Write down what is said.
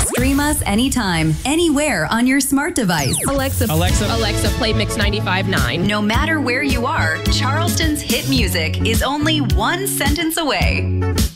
Stream us anytime, anywhere on your smart device. Alexa, play Mix 95.9. No matter where you are, Charleston's hit music is only one sentence away.